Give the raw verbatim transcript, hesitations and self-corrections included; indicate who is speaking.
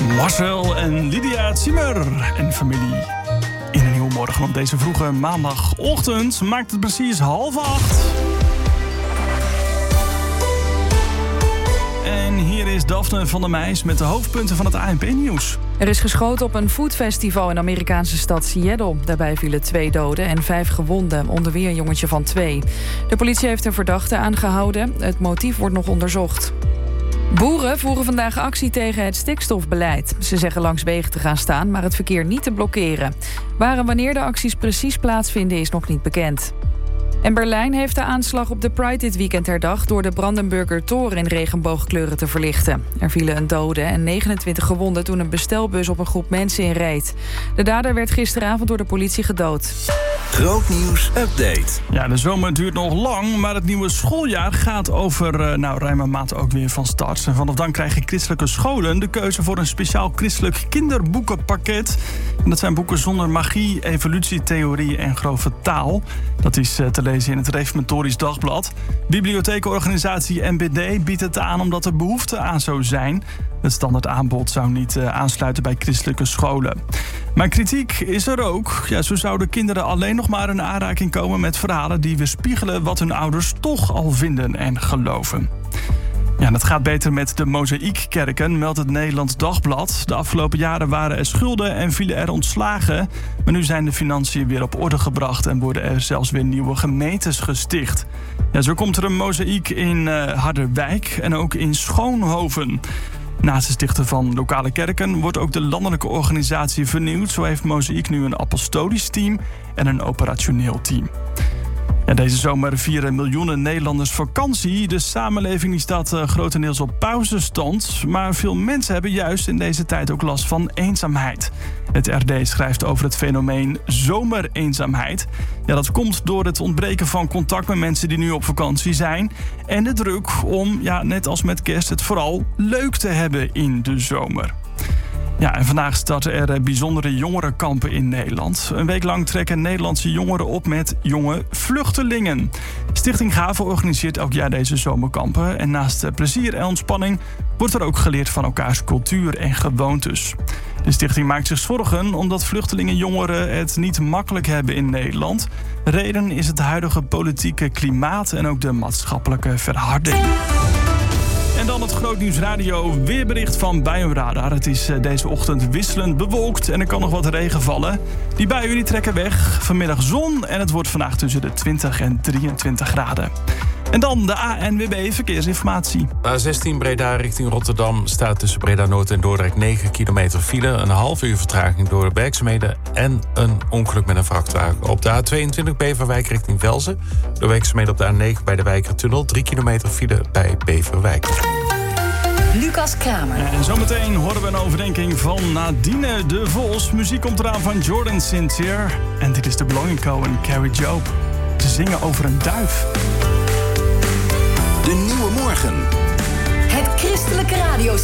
Speaker 1: Marcel en Lydia Zimmer en familie. In een nieuwe morgen op deze vroege maandagochtend maakt het precies half acht. En hier is Daphne van der Meijs met de hoofdpunten van het A N P-nieuws.
Speaker 2: Er is geschoten op een foodfestival in de Amerikaanse stad Seattle. Daarbij vielen twee doden en vijf gewonden, onder wie een jongetje van twee. De politie heeft een verdachte aangehouden. Het motief wordt nog onderzocht. Boeren voeren vandaag actie tegen het stikstofbeleid. Ze zeggen langs wegen te gaan staan, maar het verkeer niet te blokkeren. Waar en wanneer de acties precies plaatsvinden is nog niet bekend. En Berlijn heeft de aanslag op de Pride dit weekend herdacht door de Brandenburger Tor in regenboogkleuren te verlichten. Er vielen een dode en negenentwintig gewonden toen een bestelbus op een groep mensen inreed. De dader werd gisteravond door de politie gedood.
Speaker 3: Grootnieuws update.
Speaker 1: Ja, de zomer duurt nog lang, maar het nieuwe schooljaar gaat over uh, nou, ruim een maand ook weer van start. En vanaf dan krijgen christelijke scholen de keuze voor een speciaal christelijk kinderboekenpakket. En dat zijn boeken zonder magie, evolutietheorie en grove taal. Dat is uh, te lezen in het Reformatorisch Dagblad. Bibliotheekorganisatie N B D biedt het aan omdat er behoefte aan zou zijn. Het standaard aanbod zou niet uh, aansluiten bij christelijke scholen. Maar kritiek is er ook. Ja, zo zouden kinderen alleen nog maar in aanraking komen met verhalen die weerspiegelen wat hun ouders toch al vinden en geloven. Ja, dat gaat beter met de mozaïekkerken, meldt het Nederlands Dagblad. De afgelopen jaren waren er schulden en vielen er ontslagen. Maar nu zijn de financiën weer op orde gebracht en worden er zelfs weer nieuwe gemeentes gesticht. Ja, zo komt er een mozaïek in uh, Harderwijk en ook in Schoonhoven. Naast het stichten van lokale kerken wordt ook de landelijke organisatie vernieuwd. Zo heeft Mozaïek nu een apostolisch team en een operationeel team. Ja, deze zomer vieren miljoenen Nederlanders vakantie. De samenleving die staat uh, grotendeels op pauzestand. Maar veel mensen hebben juist in deze tijd ook last van eenzaamheid. Het R D schrijft over het fenomeen zomereenzaamheid. Ja, dat komt door het ontbreken van contact met mensen die nu op vakantie zijn. En de druk om, ja, net als met kerst, het vooral leuk te hebben in de zomer. Ja, en vandaag starten er bijzondere jongerenkampen in Nederland. Een week lang trekken Nederlandse jongeren op met jonge vluchtelingen. Stichting Gave organiseert elk jaar deze zomerkampen. En naast plezier en ontspanning wordt er ook geleerd van elkaars cultuur en gewoontes. De stichting maakt zich zorgen omdat vluchtelingenjongeren het niet makkelijk hebben in Nederland. Reden is het huidige politieke klimaat en ook de maatschappelijke verharding. En dan het Grootnieuws Radio weerbericht van Buienradar. Het is deze ochtend wisselend bewolkt en er kan nog wat regen vallen. Die buien die trekken weg. Vanmiddag zon en het wordt vandaag tussen de twintig en drieëntwintig graden. En dan de A N W B Verkeersinformatie.
Speaker 4: A zestien Breda richting Rotterdam staat tussen Breda Noord en Dordrecht negen kilometer file. Een half uur vertraging door de werkzaamheden en een ongeluk met een vrachtwagen. Op de A tweeëntwintig Beverwijk richting Velzen. Door werkzaamheden op de A negen bij de Wijkertunnel. drie kilometer file bij Beverwijk.
Speaker 5: Lucas Kramer.
Speaker 1: En zometeen horen we een overdenking van Nadine de Vos. Muziek komt eraan van Jordan Sincere. En dit is de Belonging Co. en Carrie Job. Ze zingen over een duif.
Speaker 3: De Nieuwe Morgen.
Speaker 5: Het christelijke radiostation.